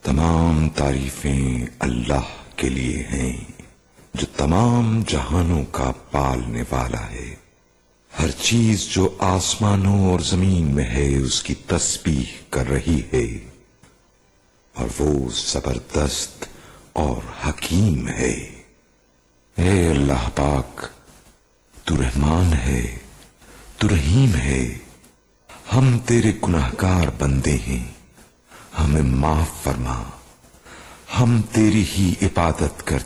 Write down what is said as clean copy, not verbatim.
तमाम तारीफें अल्लाह के लिए हैं जो तमाम जहानों का पालने वाला है। हर चीज जो आसमानों और जमीन में है उसकी तस्बीह कर रही है और वो जबरदस्त और हकीम है। ए अल्लाह पाक, तू रहमान है, तू रहीम है। हम तेरे गुनाहगार बंदे हैं, हमें माफ फरमा। हम तेरी ही इबादत करते